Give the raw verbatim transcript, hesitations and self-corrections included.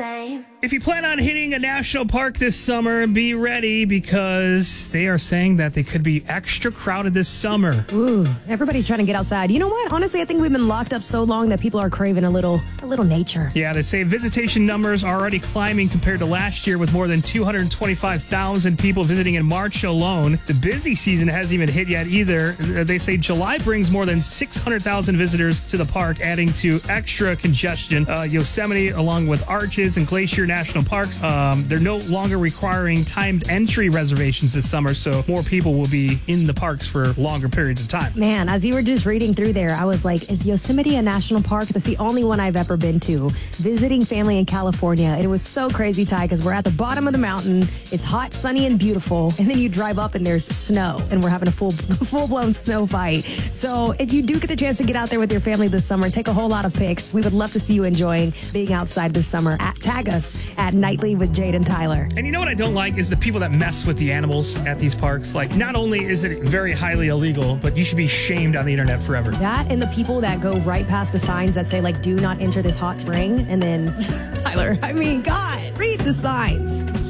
same. If you plan on hitting a national park this summer, be ready because they are saying that they could be extra crowded this summer. Ooh, everybody's trying to get outside. You know what? Honestly, I think we've been locked up so long that people are craving a little, a little nature. Yeah, they say visitation numbers are already climbing compared to last year with more than two hundred twenty-five thousand people visiting in March alone. The busy season hasn't even hit yet either. They say July brings more than six hundred thousand visitors to the park, adding to extra congestion. Uh, Yosemite, along with Arches and Glacier National Parks, um, they're no longer requiring timed entry reservations this summer, so more people will be in the parks for longer periods of time. Man, as you were just reading through there, I was like, is Yosemite a national park? That's the only one I've ever been to. Visiting family in California. And it was so crazy, Ty, because we're at the bottom of the mountain. It's hot, sunny, and beautiful. And then you drive up and there's snow, and we're having a full, full-blown snow fight. So if you do get the chance to get out there with your family this summer, take a whole lot of pics. We would love to see you enjoying being outside this summer. At, tag us at Nightly with Jade and Tyler. And you know what I don't like is the people that mess with the animals at these parks. Like, not only is it very highly illegal, but you should be shamed on the internet forever. That and the people that go right past the signs that say, like, do not enter this hot spring. And then, Tyler, I mean, God, read the signs.